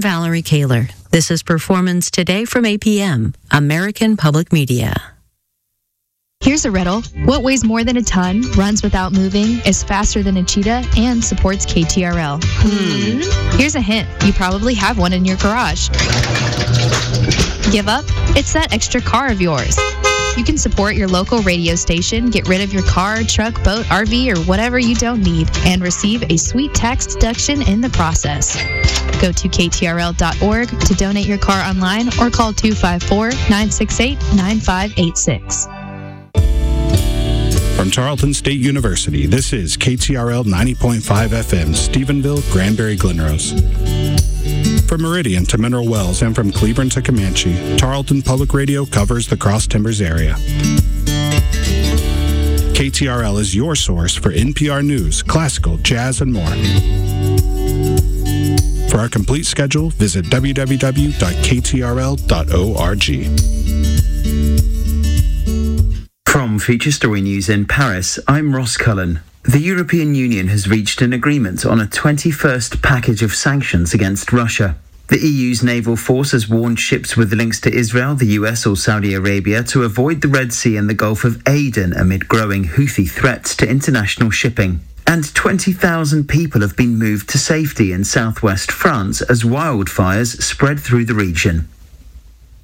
Valerie Kaler. This is Performance Today from APM, American Public Media. Here's a riddle. What weighs more than a ton, runs without moving, is faster than a cheetah, and supports KTRL? Here's a hint. You probably have one in your garage. Give up? It's that extra car of yours. You can support your local radio station, get rid of your car, truck, boat, RV, or whatever you don't need, and receive a sweet tax deduction in the process. Go to ktrl.org to donate your car online or call 254-968-9586. From Tarleton State University, this is KTRL 90.5 FM, Stephenville, Granbury, Glenrose. From Meridian to Mineral Wells and from Cleburne to Comanche, Tarleton Public Radio covers the Cross Timbers area. KTRL is your source for NPR news, classical, jazz, and more. For our complete schedule, visit www.ktrl.org. From Future Story News in Paris, I'm Ross Cullen. The European Union has reached an agreement on a 21st package of sanctions against Russia. The EU's naval force has warned ships with links to Israel, the US or Saudi Arabia to avoid the Red Sea and the Gulf of Aden amid growing Houthi threats to international shipping. And 20,000 people have been moved to safety in southwest France as wildfires spread through the region.